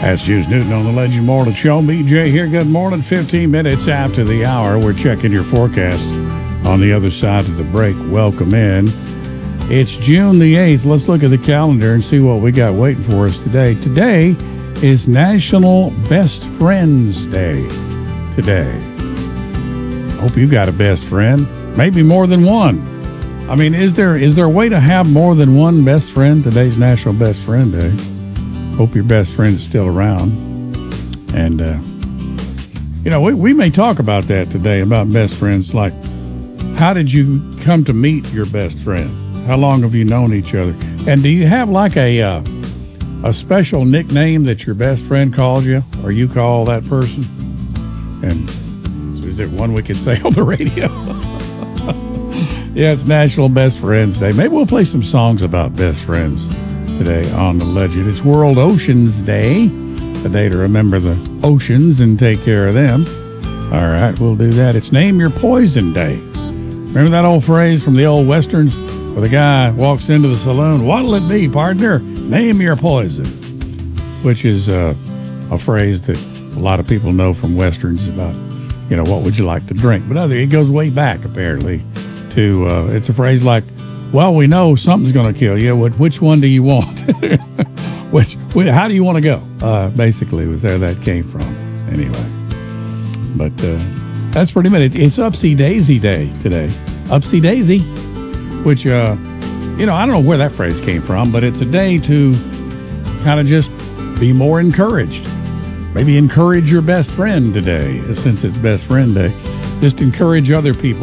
That's Juice Newton on the Legend Morning Show. BJ here. Good morning. 15 minutes after the hour. We're checking your forecast on the other side of the break. Welcome in. It's June the 8th. Let's look at the calendar and see what we got waiting for us today. Today is National Best Friends Day. Today. Hope you got a best friend. Maybe more than one. I mean, is there a way to have more than one best friend? Today's National Best Friend Day. Hope your best friend is still around. And, we may talk about that today, about best friends. Like, how did you come to meet your best friend? How long have you known each other? And do you have like a special nickname that your best friend calls you, or you call that person? And is it one we can say on the radio? Yeah, it's National Best Friends Day. Maybe we'll play some songs about best friends today on the Legend. It's World Oceans Day, a day to remember the oceans and take care of them. All right, we'll do that. It's Name Your Poison Day. Remember that old phrase from the old westerns where the guy walks into the saloon? What'll it be, partner? Name your poison, which is a phrase that a lot of people know from westerns about, what would you like to drink? But it goes way back, apparently, to, it's a phrase like, well, we know something's going to kill you. Which one do you want? How do you want to go? Basically, was there that came from. Anyway, but that's pretty much it. It's Upsy Daisy Day today. Upsy Daisy, which, I don't know where that phrase came from, but it's a day to kind of just be more encouraged. Maybe encourage your best friend today, since it's Best Friend Day. Just encourage other people.